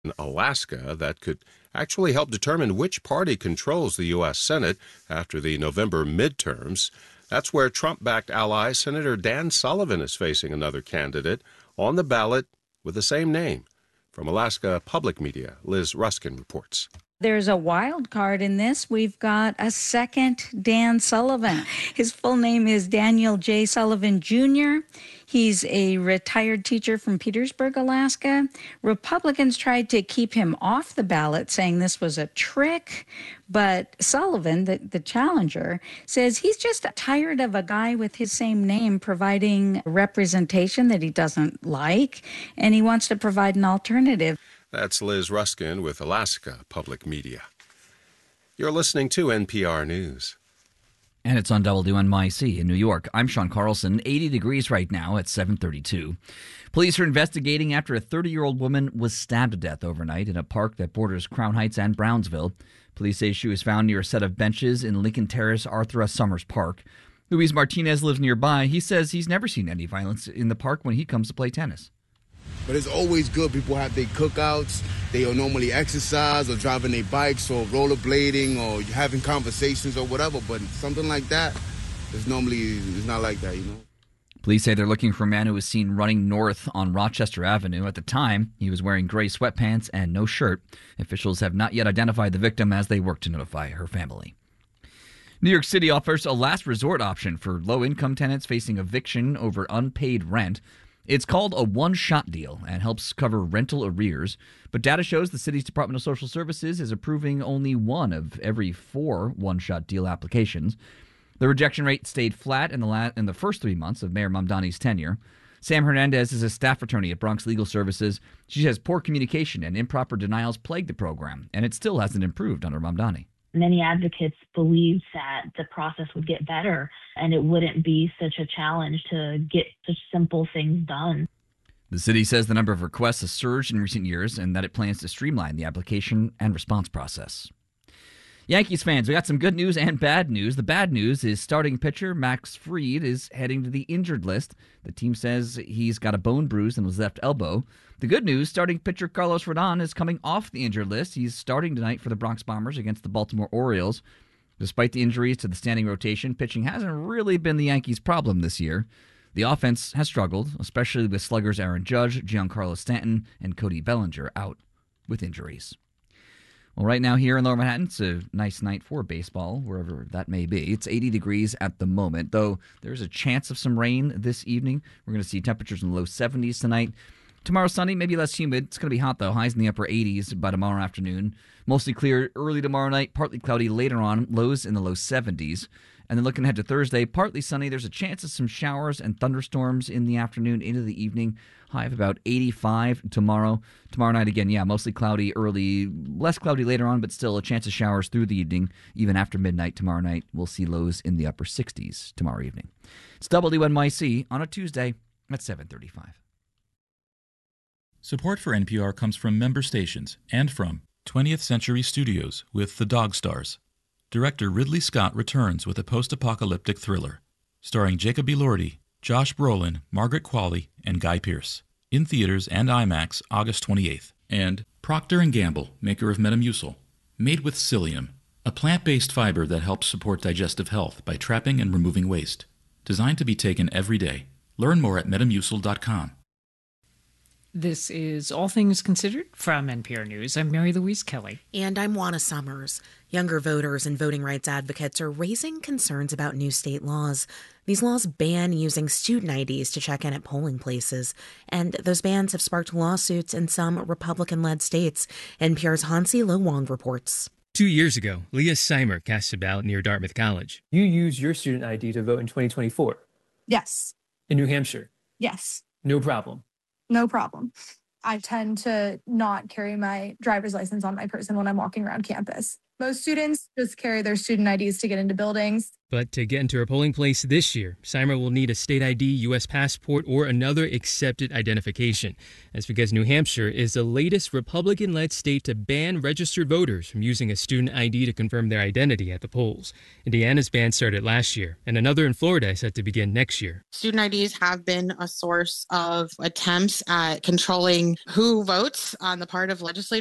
in Alaska that could actually help determine which party controls the U.S. Senate after the November midterms. That's where Trump-backed ally Senator Dan Sullivan is facing another candidate on the ballot with the same name. From Alaska Public Media, Liz Ruskin reports. There's a wild card in this. We've got a second Dan Sullivan. His full name is Daniel J. Sullivan Jr. He's a retired teacher from Petersburg, Alaska. Republicans tried to keep him off the ballot, saying this was a trick. But Sullivan, the challenger, says he's just tired of a guy with his same name providing representation that he doesn't like, and he wants to provide an alternative. That's Liz Ruskin with Alaska Public Media. You're listening to NPR News. And it's on WNYC in New York. I'm Sean Carlson. 80 degrees right now at 7:32. Police are investigating after a 30-year-old woman was stabbed to death overnight in a park that borders Crown Heights and Brownsville. Police say she was found near a set of benches in Lincoln Terrace, Arthur S. Summers Park. Luis Martinez lives nearby. He says he's never seen any violence in the park when he comes to play tennis. But it's always good. People have their cookouts. They will normally exercise or driving their bikes or rollerblading or having conversations or whatever. But something like that is not like that, you know. Police say they're looking for a man who was seen running north on Rochester Avenue. At the time, he was wearing gray sweatpants and no shirt. Officials have not yet identified the victim as they work to notify her family. New York City offers a last resort option for low-income tenants facing eviction over unpaid rent. It's called a one-shot deal and helps cover rental arrears. But data shows the city's Department of Social Services is approving only one of every 4 one-shot deal applications. The rejection rate stayed flat in the first 3 months of Mayor Mamdani's tenure. Sam Hernandez is a staff attorney at Bronx Legal Services. She says poor communication and improper denials plagued the program, and it still hasn't improved under Mamdani. Many advocates believed that the process would get better and it wouldn't be such a challenge to get such simple things done. The city says the number of requests has surged in recent years and that it plans to streamline the application and response process. Yankees fans, we got some good news and bad news. The bad news is starting pitcher Max Fried is heading to the injured list. The team says he's got a bone bruise in his left elbow. The good news, starting pitcher Carlos Rodon is coming off the injured list. He's starting tonight for the Bronx Bombers against the Baltimore Orioles. Despite the injuries to the standing rotation, pitching hasn't really been the Yankees' problem this year. The offense has struggled, especially with sluggers Aaron Judge, Giancarlo Stanton, and Cody Bellinger out with injuries. Well, right now here in Lower Manhattan, it's a nice night for baseball, wherever that may be. It's 80 degrees at the moment, though there's a chance of some rain this evening. We're going to see temperatures in the low 70s tonight. Tomorrow, sunny, maybe less humid. It's going to be hot, though. Highs in the upper 80s by tomorrow afternoon. Mostly clear early tomorrow night, partly cloudy later on, lows in the low 70s. And then looking ahead to Thursday, partly sunny. There's a chance of some showers and thunderstorms in the afternoon into the evening. High of about 85 tomorrow. Tomorrow night again, mostly cloudy early, less cloudy later on, but still a chance of showers through the evening. Even after midnight tomorrow night, we'll see lows in the upper 60s tomorrow evening. It's WNYC on a Tuesday at 7:35. Support for NPR comes from member stations and from 20th Century Studios with The Dog Stars. Director Ridley Scott returns with a post-apocalyptic thriller, starring Jacob Elordi, Josh Brolin, Margaret Qualley, and Guy Pearce. In theaters and IMAX August 28th. And Procter & Gamble, maker of Metamucil, made with psyllium, a plant-based fiber that helps support digestive health by trapping and removing waste. Designed to be taken every day. Learn more at metamucil.com. This is All Things Considered from NPR News. I'm Mary Louise Kelly. And I'm Juana Summers. Younger voters and voting rights advocates are raising concerns about new state laws. These laws ban using student IDs to check in at polling places, and those bans have sparked lawsuits in some Republican-led states. NPR's Hansi Lo Wang reports. 2 years ago, Leah Seimer cast a ballot near Dartmouth College. You used your student ID to vote in 2024? Yes. In New Hampshire? Yes. No problem. No problem. I tend to not carry my driver's license on my person when I'm walking around campus. Most students just carry their student IDs to get into buildings. But to get into a polling place this year, Seimer will need a state ID, U.S. passport, or another accepted identification. That's because New Hampshire is the latest Republican-led state to ban registered voters from using a student ID to confirm their identity at the polls. Indiana's ban started last year, and another in Florida is set to begin next year. Student IDs have been a source of attempts at controlling who votes on the part of legislators.